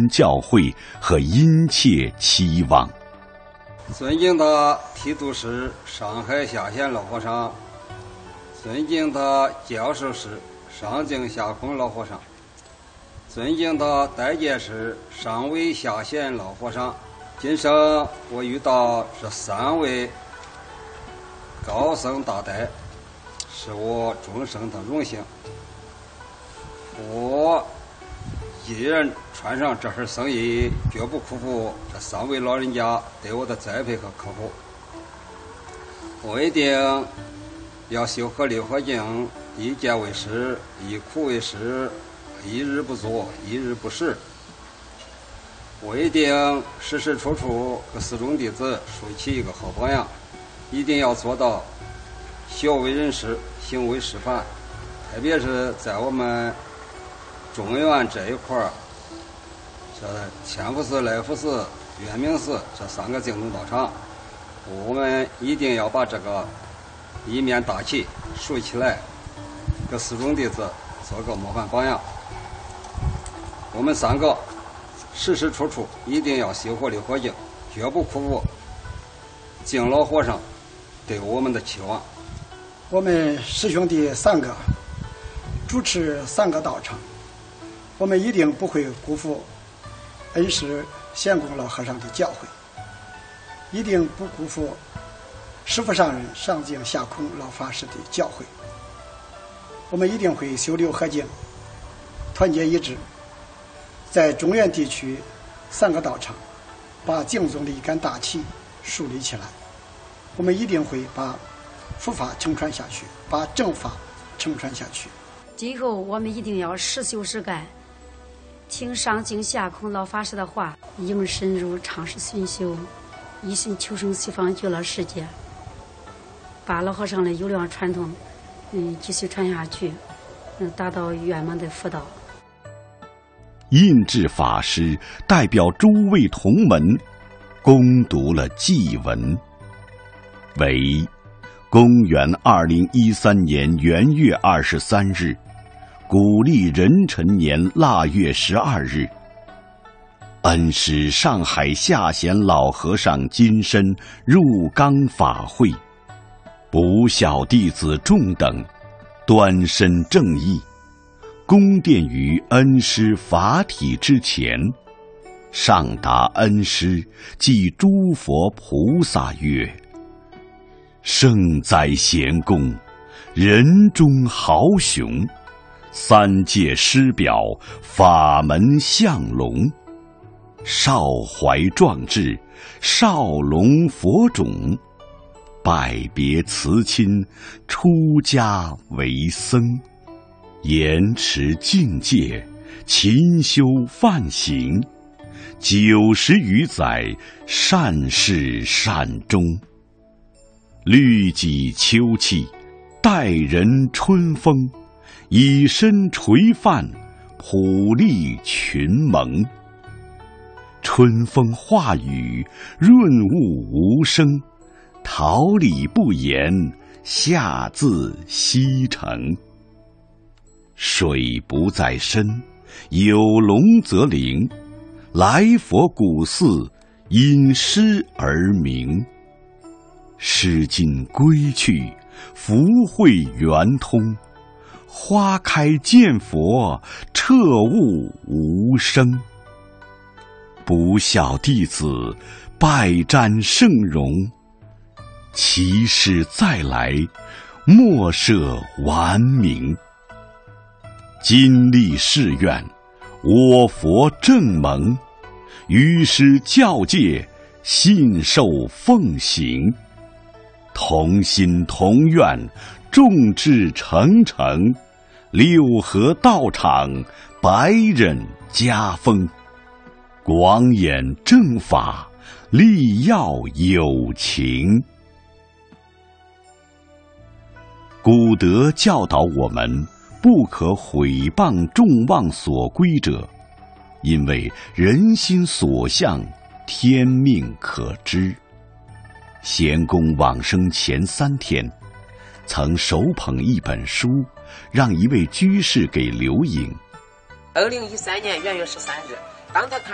真教诲和殷切期望。 尊敬的提督师上海下县老和尚，尊敬的教授师上京下空老和尚，尊敬的代监师上尉下县老和尚，今生我遇到这3位高僧大德，是我终生的荣幸。我一人穿上这身僧衣，绝不辜负这3位老人家对我的栽培和呵护。我一定要修和六合敬，一戒为师，一苦为师，一日不作，一日不食。我一定时时处处给寺中弟子树起一个好榜样，一定要做到学为人师，行为示范。特别是在我们中原这一块儿，这千福寺、来福寺、圆明寺这3个净土道场，我们一定要把这个一面大旗竖起来，给寺中弟子做个模范榜样。我们3个时时处处一定要修和六合敬，绝不辜负敬老和尚对我们的期望。 我们师兄弟3个主持3个道场，我们一定不会辜负恩师贤公老和尚的教诲，一定不辜负师父上人上京下空老法师的教诲。我们一定会修六合敬，团结一致，在中原地区3个道场把净宗的一杆大旗树立起来。我们一定会把佛法承传下去，把正法承传下去。 今后我们一定要实修实干，听上京下空老法师的话，应深入常识熏修，一心求生西方极乐世界，把老和尚的优良传统继续传下去，达到圆满的佛道。 印智法师代表诸位同门恭读了祭文，为公元2013年元月23日，古历壬辰年腊月12日，恩师上海下贤老和尚金身入冈法会，不孝弟子众等端身正义，恭奠于恩师法体之前，上达恩师即诸佛菩萨曰：圣哉贤公，人中豪雄，3界师表，法门相龙，少怀壮志，少龙佛种，拜别辞亲，出家为僧，严持境界，勤修梵行，90余载，善始善终，律己秋气，待人春风，以身垂范，普利群蒙。春风化雨，润物无声，桃李不言，下自西城。水不在深，有龙则灵，来佛古寺，因诗而名。诗经归去，福慧圆通，花开见佛，彻悟无生。不孝弟子，拜瞻圣容，其师再来，莫设顽名。今立誓愿，我佛正盟，于师教戒，信受奉行。同心同愿，众志成城，六合道场，百忍家风。广演正法，力要有情。古德教导我们，不可毁谤众望所归者，因为人心所向，天命可知。贤公往生前3天，曾手捧一本书，让一位居士给留影。 2013年元月13日，当他看